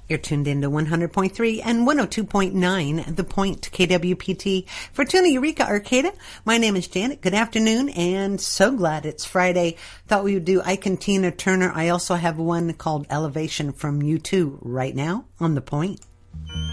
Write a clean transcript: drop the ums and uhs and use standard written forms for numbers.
You're tuned into 100.3 and 102.9, The Point KWPT. Fortuna, Eureka, Arcata. My name is Janet. Good afternoon, and so glad it's Friday. Thought we would do Ike and Tina Turner. I also have one called Elevation from U2 right now on The Point.